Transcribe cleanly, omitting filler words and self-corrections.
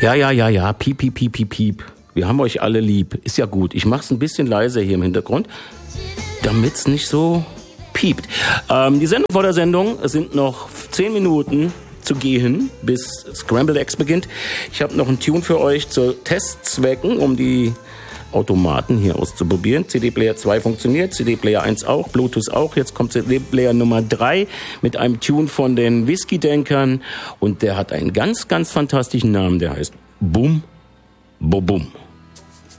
Ja. Piep, piep, piep, piep, piep. Wir haben euch alle lieb. Ist ja gut. Ich mach's ein bisschen leiser hier im Hintergrund, damit's nicht so piept. Die Sendung vor der Sendung, es sind noch 10 Minuten zu gehen, bis Scrambled Eggs beginnt. Ich habe noch einen Tune für euch zu Testzwecken, um die Automaten hier auszuprobieren. CD-Player 2 funktioniert, CD-Player 1 auch, Bluetooth auch. Jetzt kommt CD-Player Nummer 3 mit einem Tune von den Whisky-Denkern und der hat einen ganz, ganz fantastischen Namen, der heißt Boom, Bo Boom.